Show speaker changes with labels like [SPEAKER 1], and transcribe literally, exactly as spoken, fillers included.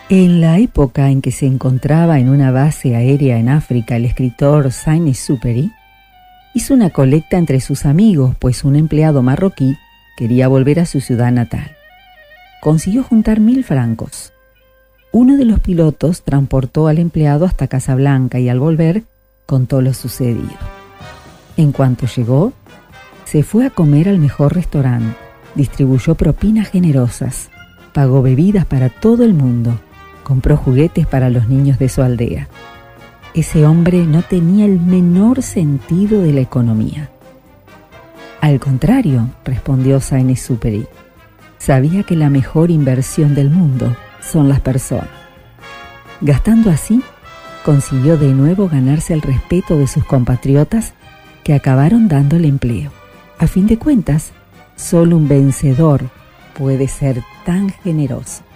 [SPEAKER 1] En la época en que se encontraba en una base aérea en África, el escritor Saint-Exupéry hizo una colecta entre sus amigos, pues un empleado marroquí quería volver a su ciudad natal. Consiguió juntar mil francos. Uno de los pilotos transportó al empleado hasta Casablanca y al volver contó lo sucedido. En cuanto llegó, se fue a comer al mejor restaurante, distribuyó propinas generosas, pagó bebidas para todo el mundo, compró juguetes para los niños de su aldea. Ese hombre no tenía el menor sentido de la economía. Al contrario, respondió Saint-Exupéry, sabía que la mejor inversión del mundo son las personas. Gastando así, consiguió de nuevo ganarse el respeto de sus compatriotas que acabaron dándole empleo. A fin de cuentas, solo un vencedor puede ser tan generoso.